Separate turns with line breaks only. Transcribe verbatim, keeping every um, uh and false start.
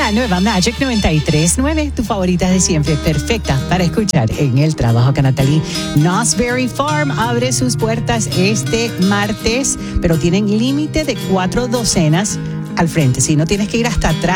La nueva Magic noventa y tres punto nueve, tu favorita de siempre, perfecta para escuchar en el trabajo con Natalie. Knott's Berry Farm abre sus puertas este martes, pero tienen límite de cuatro docenas al frente. Si no tienes que ir hasta atrás